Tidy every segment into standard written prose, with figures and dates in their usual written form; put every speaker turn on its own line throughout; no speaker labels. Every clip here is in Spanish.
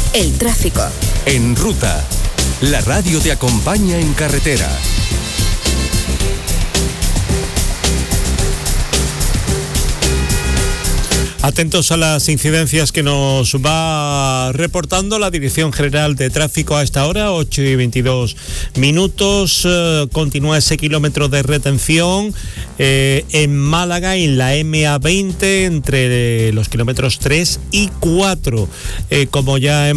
El tráfico.
En Ruta, la radio te acompaña en carretera.
Atentos a las incidencias que nos va reportando la Dirección General de Tráfico a esta hora, 8:22 minutos. Continúa ese kilómetro de retención en Málaga, en la MA20, entre los kilómetros 3 y 4. Como ya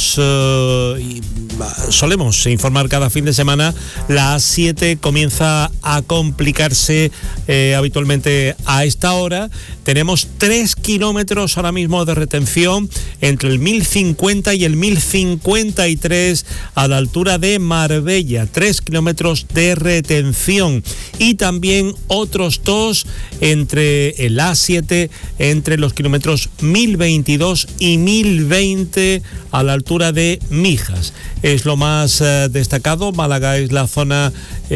solemos informar cada fin de semana, la A7 comienza a complicarse habitualmente a esta hora. Tenemos 3 kilómetros ahora mismo de retención entre el 1050 y el 1053 a la altura de Marbella. 3 kilómetros de retención. Y también otros 2 entre el A7, entre los kilómetros 1022 y 1020 a la altura de Mijas. Es lo más destacado. Málaga es la zona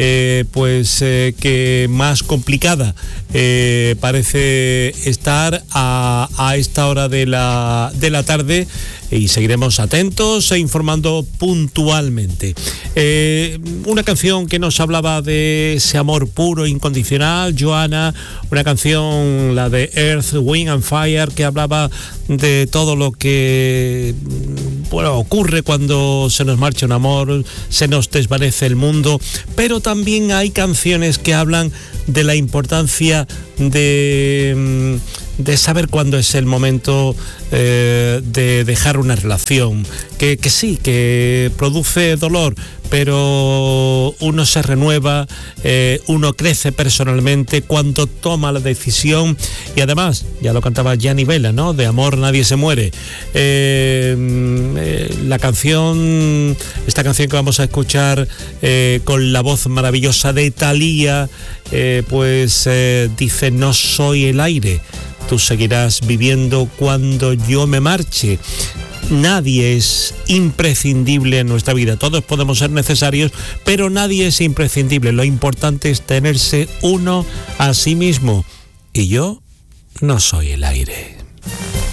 que más complicada parece estar a esta hora de la tarde, y seguiremos atentos e informando puntualmente. Una canción que nos hablaba de ese amor puro, incondicional, Johanna, una canción, la de Earth, Wind and Fire, que hablaba de todo lo que ocurre cuando se nos marcha un amor, se nos desvanece el mundo, pero también hay canciones que hablan de la importancia de saber cuándo es el momento de dejar una relación, que sí, que produce dolor, pero uno se renueva, uno crece personalmente cuando toma la decisión, y además, ya lo cantaba Gianni Vela, ¿no? De amor nadie se muere. Esta canción que vamos a escuchar con la voz maravillosa de Thalía, dice: no soy el aire, tú seguirás viviendo cuando yo me marche. Nadie es imprescindible en nuestra vida, todos podemos ser necesarios, pero nadie es imprescindible. Lo importante es tenerse uno a sí mismo, y yo no soy el aire.